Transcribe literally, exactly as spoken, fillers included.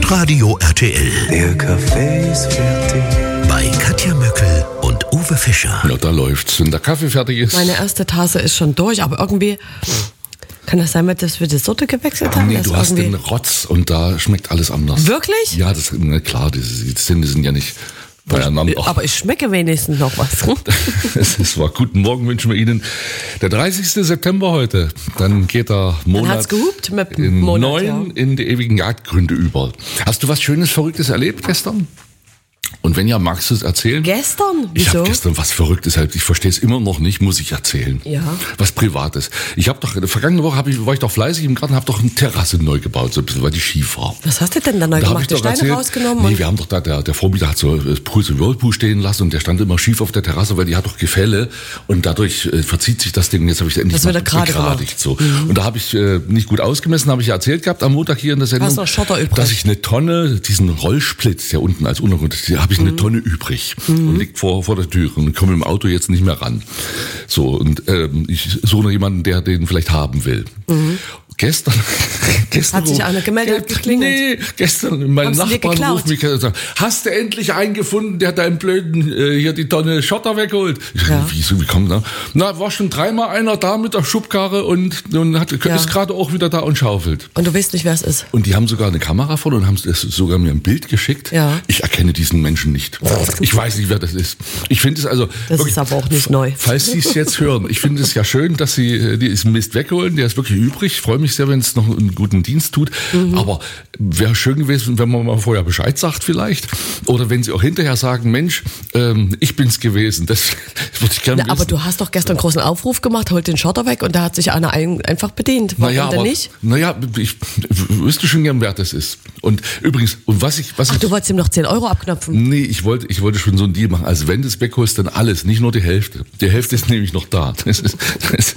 Hitradio R T L. Der Kaffee ist fertig. Bei Katja Möckel und Uwe Fischer. Ja, da läuft's. Wenn der Kaffee fertig ist. Meine erste Tasse ist schon durch, aber irgendwie kann das sein, dass wir die Sorte gewechselt haben? Nee, Das du hast irgendwie- den Rotz und da schmeckt alles anders. Wirklich? Ja, das na klar, die, die Sinne sind ja nicht beieinander. Aber ich schmecke wenigstens noch was. Es war guten Morgen, wünschen wir Ihnen. Der dreißigste September heute. Dann geht der Dann Monat hat's gehupt mit dem in Monat, neun ja. in die ewigen Jagdgründe über. Hast du was Schönes, Verrücktes erlebt gestern? Und wenn ja, magst du es erzählen? Gestern? Ich Wieso? habe gestern was Verrücktes erlebt. Ich verstehe es immer noch nicht, muss ich erzählen. Ja. Was Privates. Ich habe doch, vergangene Woche hab ich, war ich doch fleißig im Garten, habe doch eine Terrasse neu gebaut, so ein bisschen, weil die schief war. Was hast du denn da neu Da hab gemacht? ich Die doch Steine erzählt, rausgenommen? nee, und wir haben doch da, der, der Vormieter hat so das Pool, so Whirlpool stehen lassen und der stand immer schief auf der Terrasse, weil die hat doch Gefälle und dadurch äh, verzieht sich das Ding und jetzt habe ich endlich Das mal wird er gerade begradigt. So. Und da habe ich äh, nicht gut ausgemessen, habe ich ja erzählt gehabt am Montag hier in der Sendung, Hast noch Schotter übrig? dass ich eine Tonne, diesen Rollsplitz, der unten als Untergrund, da habe ich eine Tonne übrig und liegt vor, vor der Tür und komme im Auto jetzt nicht mehr ran. So, und ähm, ich suche noch jemanden, der den vielleicht haben will. Gestern, gestern Hat sich einer gemeldet, hat geklingelt? Nee, gestern mein Haben sie dir Nachbarn geklaut? ruft mich und sagt, hast du endlich einen gefunden, der deinen blöden äh, hier die Tonne Schotter wegholt? Ich sag, Ja. wieso, wie kommt das? Na, war schon dreimal einer da mit der Schubkarre und, und hat, Ja. ist gerade auch wieder da und schaufelt. Und du weißt nicht, wer es ist. Und die haben sogar eine Kamera von und haben es sogar mir ein Bild geschickt. Ja. Ich erkenne diesen Menschen nicht. Ich weiß nicht, wer das ist. Ich finde es also. Das wirklich, ist aber auch nicht neu. Falls Sie es jetzt hören, ich finde es ja schön, dass Sie äh, diesen Mist wegholen. Der ist wirklich übrig. Ich freue mich sehr, wenn es noch einen guten Dienst tut. Mhm. Aber wäre schön gewesen, wenn man mal vorher Bescheid sagt vielleicht. Oder wenn Sie auch hinterher sagen, Mensch, ähm, ich bin's gewesen. Das würde ich gerne Na, wissen. aber du hast doch gestern einen großen Aufruf gemacht, holt den Schotter weg und da hat sich einer ein, einfach bedient. Warum Naja, denn aber, nicht? naja, ich wüsste schon gern, wer das ist. Und übrigens, und was ich, was Ach, ich, du wolltest ihm noch zehn Euro abknöpfen. nee, ich wollte, ich wollte schon so einen Deal machen. Also wenn du es wegholst, dann alles, nicht nur die Hälfte. Die Hälfte ist nämlich noch da. Das ist, das